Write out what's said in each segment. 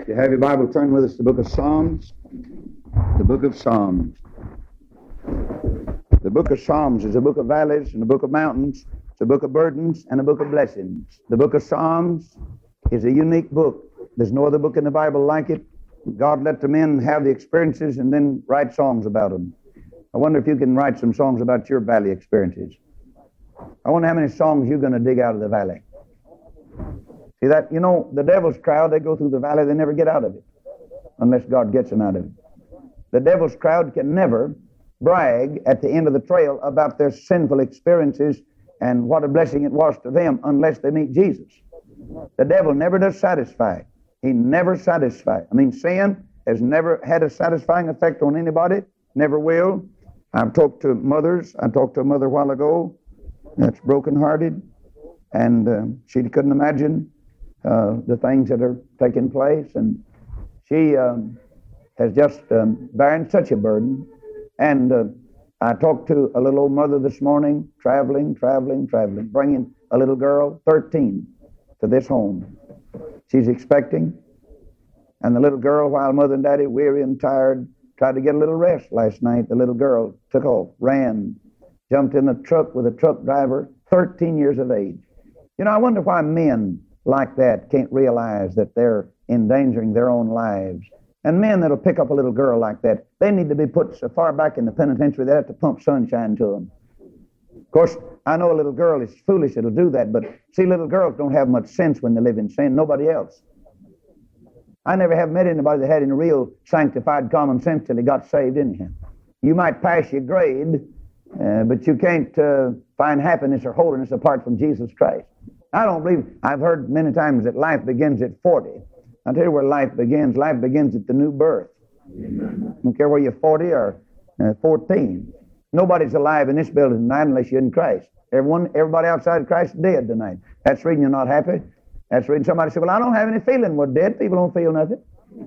you have your Bible, turn with us to the book of Psalms. The book of Psalms. The book of Psalms is a book of valleys and a book of mountains. It's a book of burdens and a book of blessings. The book of Psalms is a unique book. There's no other book in the Bible like it. God let the men have the experiences and then write songs about them. I wonder if you can write some songs about your valley experiences. I wonder how many songs you're going to dig out of the valley. See that? You know, the devil's crowd, they go through the valley, they never get out of it unless God gets them out of it. The devil's crowd can never brag at the end of the trail about their sinful experiences and what a blessing it was to them unless they meet Jesus. The devil never does satisfy. He never satisfies. I mean, sin has never had a satisfying effect on anybody, never will. I've talked to mothers. I talked to a mother a while ago that's brokenhearted, and she couldn't imagine the things that are taking place, and she has just bearing such a burden. And I talked to a little old mother this morning, traveling, bringing a little girl, 13, to this home. She's expecting, and the little girl, while mother and daddy, weary and tired, tried to get a little rest last night. The little girl took off, ran, jumped in a truck with a truck driver, 13 years of age. You know, I wonder why men like that can't realize that they're endangering their own lives. And men that'll pick up a little girl like that, they need to be put so far back in the penitentiary they have to pump sunshine to them. Of course, I know a little girl is foolish that'll do that, but see, little girls don't have much sense when they live in sin. Nobody else. I never have met anybody that had any real sanctified common sense till he got saved anyhow. You might pass your grade, but you can't find happiness or holiness apart from Jesus Christ. I don't believe, I've heard many times that life begins at 40. I'll tell you where life begins. Life begins at the new birth. I don't care whether you're 40 or 14. Nobody's alive in this building tonight unless you're in Christ. Everybody outside of Christ is dead tonight. That's the reason you're not happy. That's the reason somebody said, well, I don't have any feeling. Well, dead people don't feel nothing.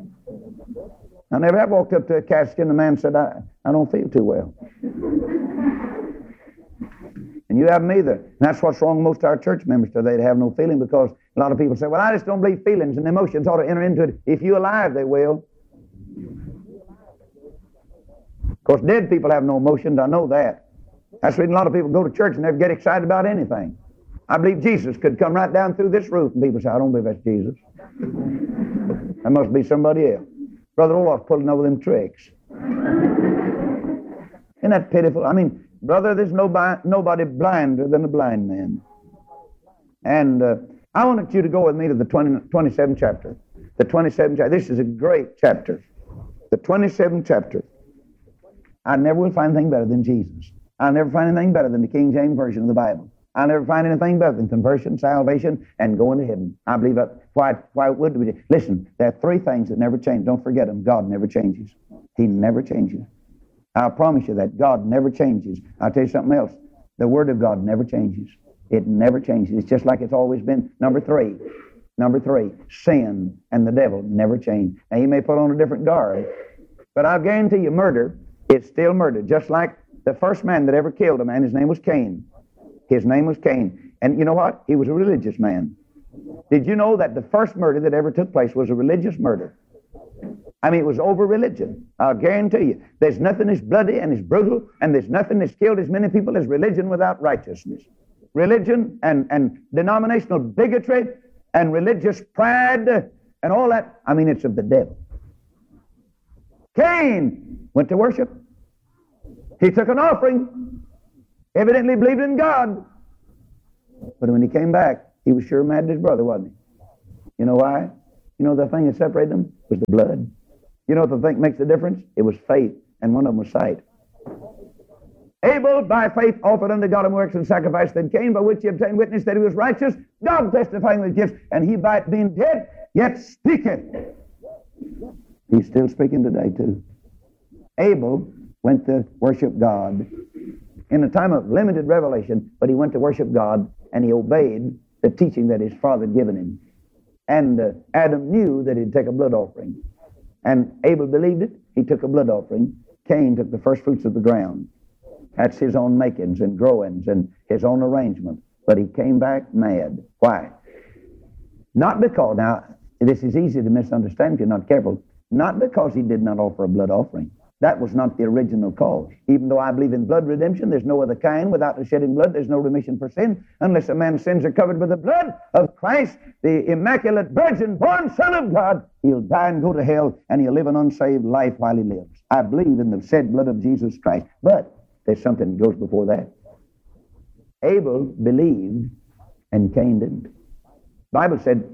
I never have walked up to a casket and the man said, I don't feel too well. And you haven't either. And that's what's wrong with most of our church members today. They have no feeling because a lot of people say, well, I just don't believe feelings and emotions ought to enter into it. If you're alive, they will. Of course, dead people have no emotions. I know that. That's the reason a lot of people go to church and never get excited about anything. I believe Jesus could come right down through this roof and people say, I don't believe that's Jesus. That must be somebody else. Brother Olaf's pulling over them tricks. Isn't that pitiful? I mean, brother, there's nobody blinder than a blind man. And I wanted you to go with me to the 27th chapter. The 27th chapter. This is a great chapter. The 27th chapter. I never will find anything better than Jesus. I'll never find anything better than the King James Version of the Bible. I'll never find anything better than conversion, salvation, and going to heaven. I believe that. Why would we? Listen, there are three things that never change. Don't forget them. God never changes. He never changes. I'll promise you that. God never changes. I'll tell you something else. The Word of God never changes. It never changes. It's just like it's always been. Number three, sin and the devil never change. Now, you may put on a different garb, but I'll guarantee you murder is still murder. Just like the first man that ever killed a man, his name was Cain. His name was Cain. And you know what? He was a religious man. Did you know that the first murder that ever took place was a religious murder? I mean, it was over religion. I'll guarantee you. There's nothing as bloody and as brutal, and there's nothing that's killed as many people as religion without righteousness. Religion and denominational bigotry and religious pride and all that, I mean, it's of the devil. Cain went to worship. He took an offering. Evidently believed in God. But when he came back, he was sure mad at his brother, wasn't he? You know why? You know the thing that separated them was the blood. You know what the thing makes the difference? It was faith, and one of them was sight. Abel, by faith, offered unto God and works and sacrifice than Cain, by which he obtained witness that he was righteous, God testifying with gifts, and he by it being dead, yet speaketh. He's still speaking today, too. Abel went to worship God in a time of limited revelation, but he went to worship God, and he obeyed the teaching that his father had given him. And Adam knew that he'd take a blood offering. And Abel believed it. He took a blood offering. Cain took the first fruits of the ground. That's his own makings and growings and his own arrangement. But he came back mad. Why? Not because, now, This is easy to misunderstand if you're not careful. Not because he did not offer a blood offering. That was not the original cause. Even though I believe in blood redemption, there's no other kind. Without the shedding blood, there's no remission for sin. Unless a man's sins are covered with the blood of Christ, the immaculate virgin born Son of God, he'll die and go to hell, and he'll live an unsaved life while he lives. I believe in the shed blood of Jesus Christ. But there's something that goes before that. Abel believed and Cain didn't. Bible said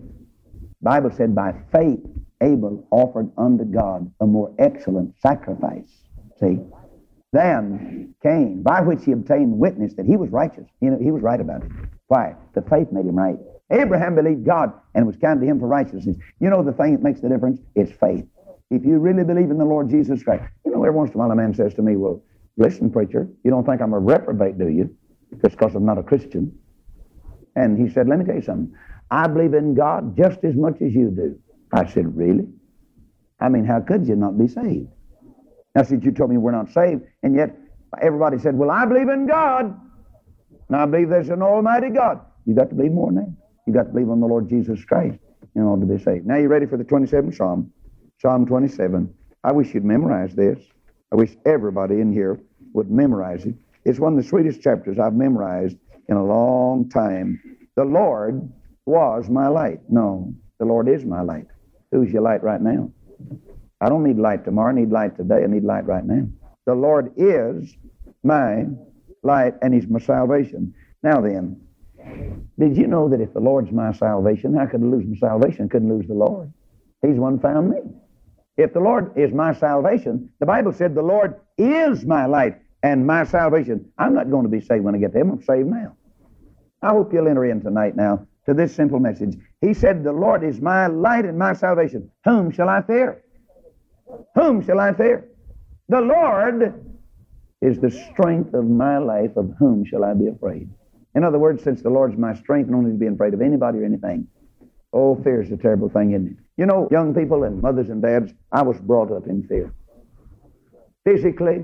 by faith Abel offered unto God a more excellent sacrifice, see, than Cain, by which he obtained witness that he was righteous. You know, he was right about it. Why? The faith made him right. Abraham believed God and it was counted to him for righteousness. You know the thing that makes the difference? It's faith. If you really believe in the Lord Jesus Christ. You know, every once in a while a man says to me, well, listen, preacher, you don't think I'm a reprobate, do you? Just because I'm not a Christian. And he said, let me tell you something. I believe in God just as much as you do. I said, really? I mean, how could you not be saved? Now, since you told me we're not saved, and yet everybody said, well, I believe in God, and I believe there's an almighty God. You got to believe more than that. You got to believe on the Lord Jesus Christ in order to be saved. Now, you ready for the 27th Psalm? Psalm 27. I wish you'd memorize this. I wish everybody in here would memorize it. It's one of the sweetest chapters I've memorized in a long time. The Lord was my light. No, the Lord is my light. Who's your light right now? I don't need light tomorrow. I need light today. I need light right now. The Lord is my light and He's my salvation. Now then, did you know that if the Lord's my salvation, how could I lose my salvation? I couldn't lose the Lord. He's the one who found me. If the Lord is my salvation, the Bible said the Lord is my light and my salvation. I'm not going to be saved when I get to Him. I'm saved now. I hope you'll enter in tonight now to this simple message. He said, the Lord is my light and my salvation. Whom shall I fear? Whom shall I fear? The Lord is the strength of my life. Of whom shall I be afraid? In other words, since the Lord's my strength, I don't need to be afraid of anybody or anything. Oh, fear is a terrible thing, isn't it? You know, young people and mothers and dads, I was brought up in fear. Physically,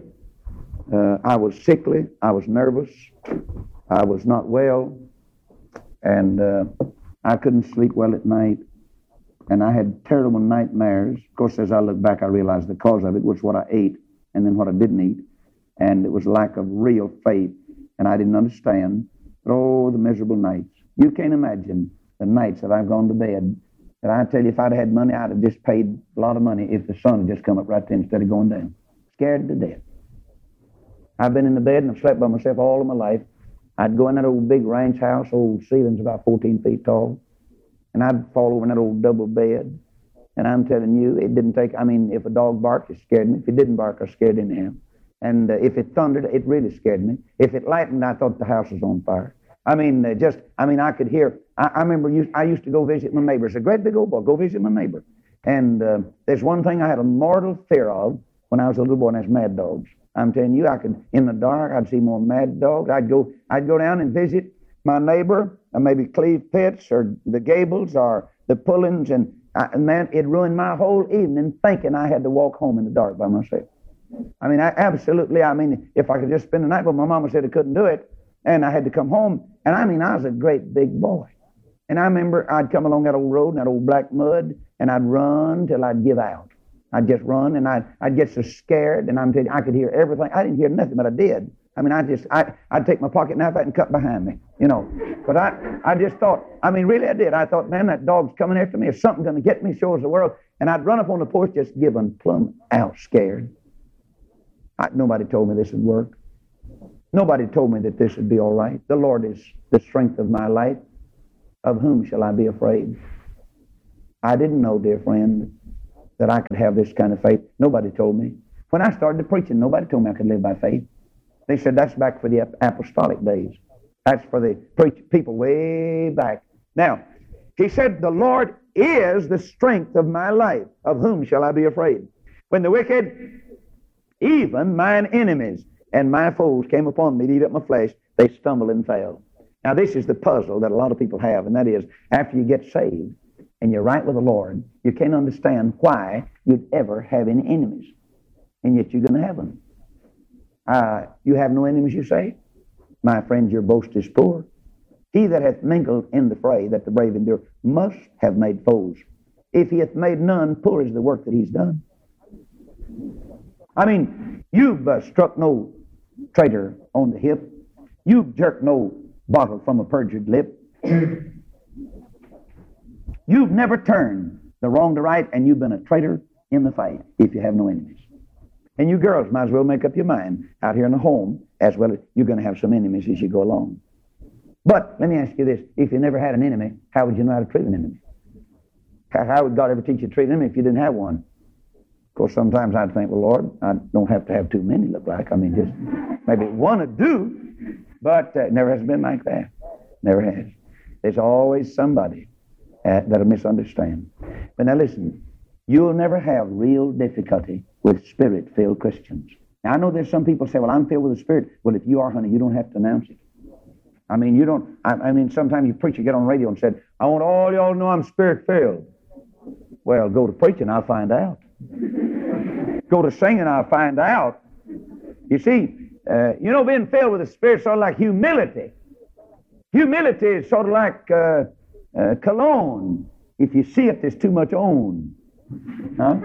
I was sickly. I was nervous. I was not well. And I couldn't sleep well at night. And I had terrible nightmares. Of course, as I look back, I realized the cause of it was what I ate and then what I didn't eat. And it was lack of real faith. And I didn't understand. But oh, the miserable nights. You can't imagine the nights that I've gone to bed. That I tell you, if I'd had money, I'd have just paid a lot of money if the sun had just come up right there instead of going down. Scared to death. I've been in the bed and I've slept by myself all of my life. I'd go in that old big ranch house, old ceilings about 14 feet tall, and I'd fall over in that old double bed. And I'm telling you, it didn't take, if a dog barked, it scared me. If it didn't bark, I was scared anyhow. And if it thundered, it really scared me. If it lightened, I thought the house was on fire. I could hear, I remember I used to go visit my neighbors. A great big old boy, go visit my neighbor. And there's one thing I had a mortal fear of when I was a little boy, and that's mad dogs. I'm telling you, in the dark, I'd see more mad dogs. I'd go down and visit my neighbor, maybe Cleve Pitts or the Gables or the Pullins, and man, it ruined my whole evening thinking I had to walk home in the dark by myself. If I could just spend the night, but my mama said I couldn't do it, and I had to come home, and I was a great big boy. And I remember I'd come along that old road in that old black mud, and I'd run till I'd give out. I'd just run, and I'd get so scared, and I'm telling you, I could hear everything. I didn't hear nothing, but I did. I'd take my pocket knife out and cut behind me, you know. But I just thought, really I did. I thought, man, that dog's coming after me. Is something going to get me? Shows the world. And I'd run up on the porch just giving plumb out scared. Nobody told me this would work. Nobody told me that this would be all right. The Lord is the strength of my life. Of whom shall I be afraid? I didn't know, dear friend, that I could have this kind of faith. Nobody told me. When I started preaching, nobody told me I could live by faith. They said that's back for the apostolic days. That's for the people way back. Now, he said, the Lord is the strength of my life. Of whom shall I be afraid? When the wicked, even mine enemies and my foes came upon me to eat up my flesh, they stumbled and fell. Now, this is the puzzle that a lot of people have, and that is, after you get saved and you're right with the Lord, you can't understand why you'd ever have any enemies, and yet you're going to have them. You have no enemies, you say? My friend, your boast is poor. He that hath mingled in the fray, that the brave endure, must have made foes. if he hath made none, poor is the work that he's done. I mean, you've struck no traitor on the hip. You've jerked no bottle from a perjured lip. You've never turned the wrong to right, and you've been a traitor in the fight if you have no enemies. And you girls might as well make up your mind out here in the home as well as you're going to have some enemies as you go along. But let me ask you this. If you never had an enemy, how would you know how to treat an enemy? How would God ever teach you to treat an enemy if you didn't have one? Of course, sometimes I'd think, well, Lord, I don't have to have too many, look like. I mean, just maybe one would do. But it never has been like that. Never has. There's always somebody that'll misunderstand. But now listen, you'll never have real difficulty with Spirit-filled Christians. Now, I know there's some people say, well, I'm filled with the Spirit. Well, if you are, honey, you don't have to announce it. I mean, you don't. I mean, sometimes you preach, you get on the radio and said, I want all y'all to know I'm Spirit-filled. Well, go to preaching, I'll find out. Go to singing, I'll find out. You see, being filled with the Spirit is sort of like humility. Humility is sort of like cologne. If you see it, there's too much on. Huh?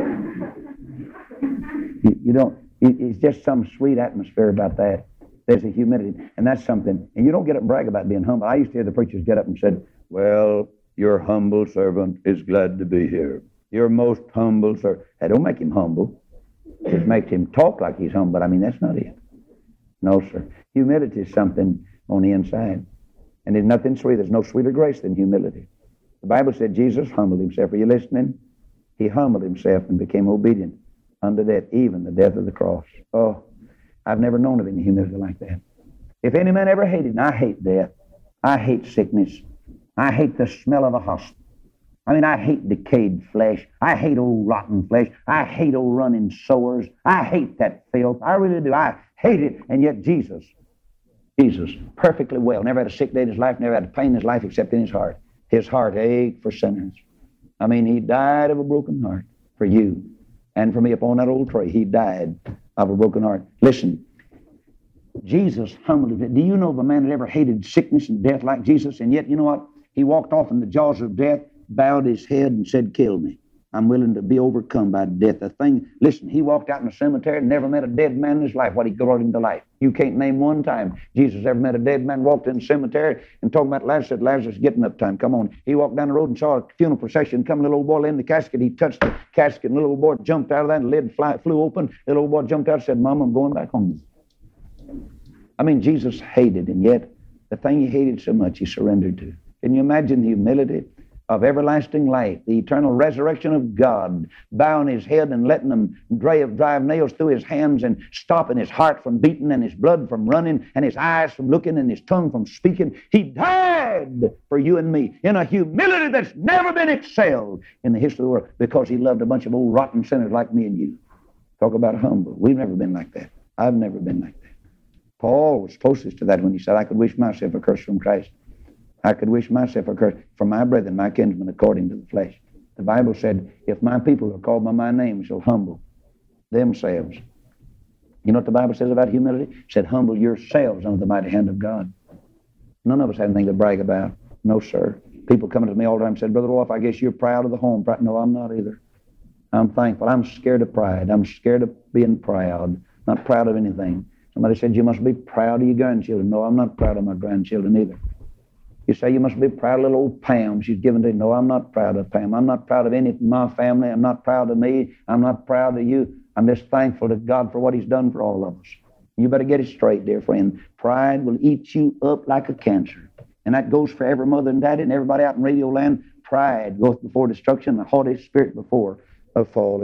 You don't. It's just some sweet atmosphere about that. There's a humility, and that's something. And you don't get up and brag about being humble. I used to hear the preachers get up and said, well, your humble servant is glad to be here. Your most humble servant. That don't make him humble. It just makes him talk like he's humble. But I mean, that's not it. No, sir. Humility is something on the inside. And there's nothing sweet. There's no sweeter grace than humility. The Bible said Jesus humbled himself. Are you listening? He humbled himself and became obedient unto death, even the death of the cross. Oh, I've never known of any humility like that. If any man ever hated, and I hate death. I hate sickness. I hate the smell of a hospital. I mean, I hate decayed flesh. I hate old rotten flesh. I hate old running sores. I hate that filth. I really do. I hate it. And yet Jesus, perfectly well, never had a sick day in his life, never had a pain in his life except in his heart. His heart ached for sinners. I mean, he died of a broken heart for you and for me upon that old tree. He died of a broken heart. Listen, Jesus humbled himself. Do you know of a man that ever hated sickness and death like Jesus? And yet, you know what? He walked off in the jaws of death, bowed his head and said, kill me. I'm willing to be overcome by death. Listen, he walked out in the cemetery and never met a dead man in his life. What he brought him to life. You can't name one time Jesus ever met a dead man, walked in the cemetery and talking about Lazarus, said, Lazarus, getting up time, come on. He walked down the road and saw a funeral procession come, little old boy lay in the casket. He touched the casket and little old boy jumped out of that and the lid flew open. Little old boy jumped out and said, Mom, I'm going back home. I mean, Jesus hated, and yet the thing he hated so much he surrendered to. Can you imagine the humility of everlasting life, the eternal resurrection of God, bowing his head and letting them drive nails through his hands and stopping his heart from beating and his blood from running and his eyes from looking and his tongue from speaking. He died for you and me in a humility that's never been excelled in the history of the world because he loved a bunch of old rotten sinners like me and you. Talk about humble. We've never been like that. I've never been like that. Paul was closest to that when he said, I could wish myself a curse from Christ. I could wish myself a curse for my brethren, my kinsmen, according to the flesh. The Bible said, if my people who are called by my name shall humble themselves. You know what the Bible says about humility? It said, humble yourselves under the mighty hand of God. None of us have anything to brag about. No, sir. People coming to me all the time and said, Brother Wolf, I guess you're proud of the home. No, I'm not either. I'm thankful. I'm scared of pride. I'm scared of being proud. Not proud of anything. Somebody said, you must be proud of your grandchildren. No, I'm not proud of my grandchildren either. You say you must be proud of little old Pam. She's given to you. No, I'm not proud of Pam. I'm not proud of any of my family. I'm not proud of me. I'm not proud of you. I'm just thankful to God for what he's done for all of us. You better get it straight, dear friend. Pride will eat you up like a cancer. And that goes for every mother and daddy and everybody out in radio land. Pride goes before destruction, and a haughty spirit before a fall.